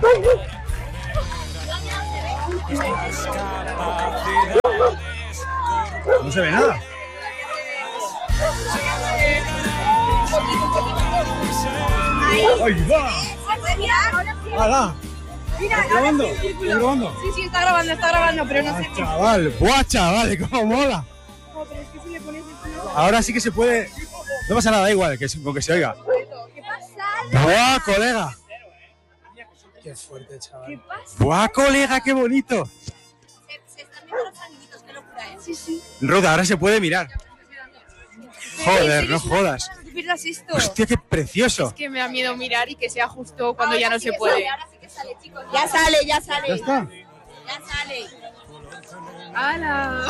No se ve nada. ¡Ay, va! ¡Hala! ¿Estás grabando? ¿Estás grabando? Sí, está grabando, pero no sé. Chaval, ¡buah, chaval! ¡Cómo mola! No, pero es que si le pones esto... Ahora sí que se puede... No pasa nada, da igual, con que se oiga. ¿Qué pasa? ¡Buah, colega! Qué fuerte, chaval. ¿Qué pasa? ¡Buah, colega, qué bonito! Se están viendo los amiguitos, qué locura, ¿eh? Sí, sí. Roda, ahora se puede mirar. Joder, no jodas. No te pierdas esto. Hostia, qué precioso. Es que me da miedo mirar y que sea justo cuando ya no se puede. Ahora sí que sale, chicos. Ya sale. ¿Ya está? Ya sale. ¡Hala!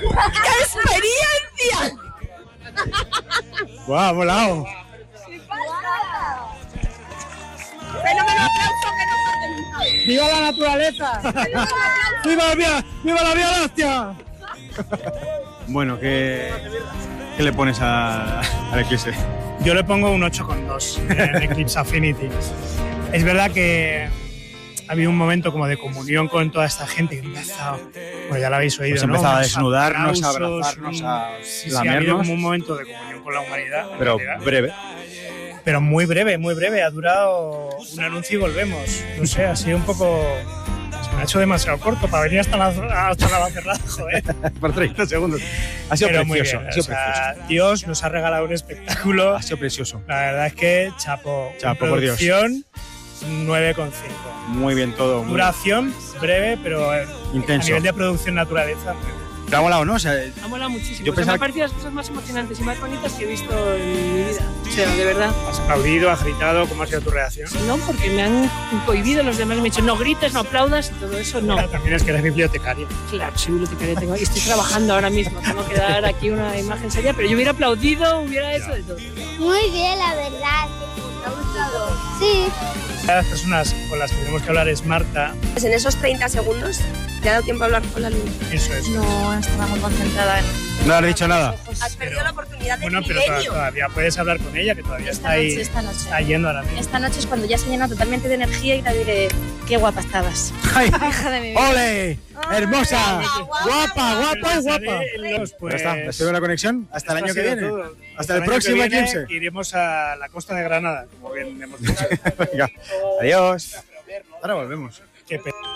¡Qué experiencia! ¡Buah, volado! ¿Qué pasa? Fenómeno, aplauso que no falte nunca. ¡Viva la naturaleza! ¡Viva la Vía Láctea! Bueno, ¿qué le pones al Eclipse? Yo le pongo un 8,2 en Eclipse Affinity. Es verdad que ha habido un momento como de comunión con toda esta gente que ha empezado, pues ya lo habéis oído, Pues ¿no? empezado a Unos desnudarnos, a aplausos, abrazarnos, a sí, ha habido lamernos. como un momento de comunión con la humanidad. en Pero realidad. breve. Pero muy breve. Ha durado un anuncio y volvemos. No sé, ha sido un poco... Se me ha hecho demasiado corto para venir hasta la cerrada, joder. Por 30 segundos. Ha sido Pero muy precioso. bien, Ha sido o sea, precioso. Dios nos ha regalado un espectáculo. Ha sido precioso. La verdad es que chapo. Chapo, por Dios. Producción 9,5. Muy bien todo. Muy Duración breve, pero a intenso. nivel de producción naturaleza. Muy bien. Te ha molado, ¿no? O sea, Ha molado muchísimo. Yo O sea, me pensaba han parecido las cosas más emocionantes y más bonitas que he visto en mi vida. O sea, de verdad. Has aplaudido, has gritado. ¿Cómo ha sido tu reacción? No, porque me han cohibido los demás. Me han dicho, no grites, no aplaudas y todo eso, no. También es que eres bibliotecaria. Claro, soy bibliotecaria, estoy trabajando ahora mismo. Tengo que dar aquí una imagen seria, pero yo hubiera aplaudido, hubiera hecho de todo. Muy bien, la verdad. ¿Te ha gustado? Sí. Las personas con las que tenemos que hablar es Marta. Pues en esos 30 segundos te ha dado tiempo a hablar con la luz. Eso es. No, estaba muy concentrada en... no has dicho nada. Has perdido la oportunidad de Bueno, pero milenio. todavía puedes hablar con ella, que todavía está ahí. Esta noche. Está yendo ahora mismo. Esta noche es cuando ya se llena totalmente de energía y te diré, qué guapa estabas. ¡Ay! Hija de mi vida. ¡Ole! ¡Hermosa! ¡Guapa! Pero sale en los, pues, Ya está, ¿espero la conexión? Hasta el esto año ha que sido viene. todo. Hasta el año próximo que viene Eclipse. Iremos a la costa de Granada, como bien hemos dicho. Venga, adiós. Ahora volvemos. Qué pena.